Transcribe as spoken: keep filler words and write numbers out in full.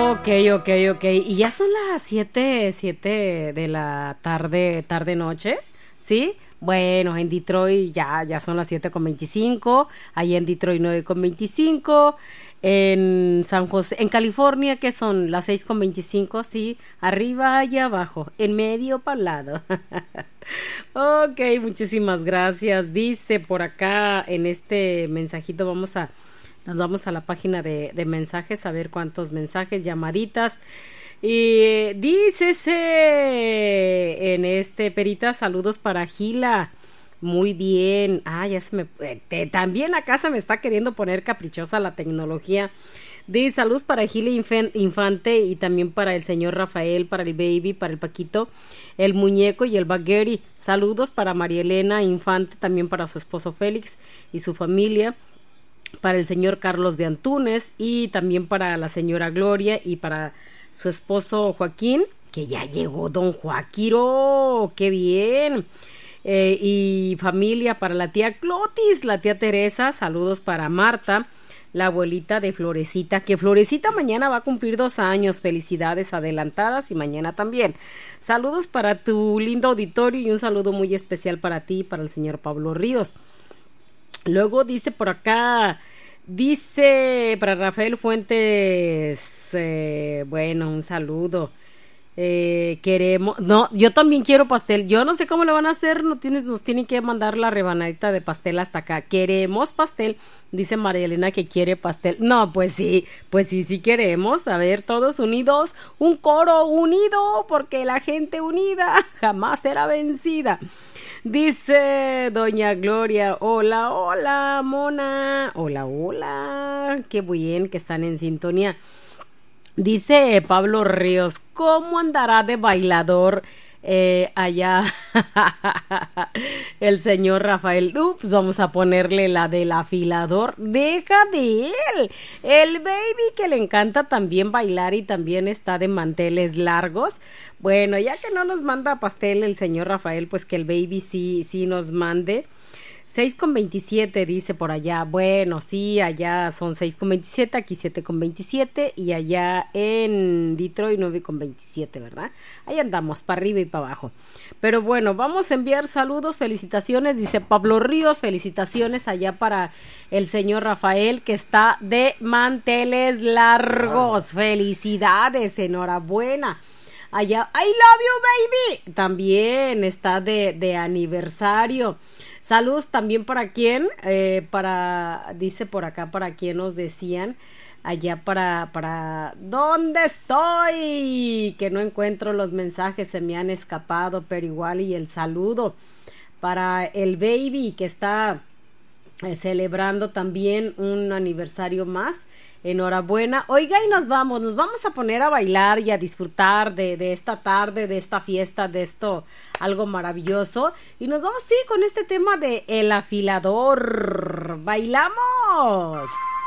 Ok, ok, ok. Y ya son las siete, siete de la tarde, tarde noche, ¿sí? Bueno, en Detroit ya, ya son las siete con veinticinco, ahí en Detroit nueve con veinticinco, en San José, en California, que son las seis con veinticinco, sí, arriba y abajo, en medio para lado. Ok, muchísimas gracias. Dice por acá en este mensajito, vamos a, nos vamos a la página de, de mensajes a ver cuántos mensajes, llamaditas. Y dícese en este Perita, saludos para Gila. Muy bien. Ah, ya se me. Eh, te, también acá se me está queriendo poner caprichosa la tecnología. Dice saludos para Gila Infen- Infante y también para el señor Rafael, para el baby, para el Paquito, el muñeco y el Bagueri. Saludos para María Elena Infante, también para su esposo Félix y su familia, para el señor Carlos de Antunes y también para la señora Gloria y para su esposo Joaquín, que ya llegó don Joaquiro, qué bien. Eh, y familia para la tía Clotis, la tía Teresa, saludos para Marta, la abuelita de Florecita, que Florecita mañana va a cumplir dos años, felicidades adelantadas y mañana también. Saludos para tu lindo auditorio y un saludo muy especial para ti y para el señor Pablo Ríos. Luego dice por acá, dice para Rafael Fuentes, eh, bueno, un saludo. Eh, queremos, no, yo también quiero pastel. Yo no sé cómo lo van a hacer, no tienes, nos tienen que mandar la rebanadita de pastel hasta acá. Queremos pastel, dice María Elena que quiere pastel. No, pues sí, pues sí, sí queremos. A ver, todos unidos, un coro unido, porque la gente unida jamás será vencida. Dice doña Gloria, hola, hola, mona, hola, hola, qué bien que están en sintonía. Dice Pablo Ríos, ¿cómo andará de bailador eh, allá el señor Rafael? Ups, vamos a ponerle la del afilador. Deja de él, el baby que le encanta también bailar y también está de manteles largos. Bueno, ya que no nos manda pastel el señor Rafael, pues que el baby sí, sí nos mande. seis con veintisiete dice por allá. Bueno, sí, allá son seis con veintisiete, aquí siete con veintisiete y allá en Detroit nueve con veintisiete, ¿verdad? Ahí andamos, para arriba y para abajo. Pero bueno, vamos a enviar saludos, felicitaciones, dice Pablo Ríos, felicitaciones allá para el señor Rafael que está de manteles largos. Felicidades, enhorabuena. Allá, I love you, baby. También está de, de aniversario. Saludos también para quién, eh, para, dice por acá, para quién nos decían, allá para, para, ¿dónde estoy? Que no encuentro los mensajes, se me han escapado, pero igual y el saludo para el baby que está eh, celebrando también un aniversario más. Enhorabuena. Oiga, y nos vamos, nos vamos a poner a bailar y a disfrutar de, de esta tarde, de esta fiesta, de esto, algo maravilloso. Y nos vamos, sí, con este tema de El Afilador. ¡Bailamos!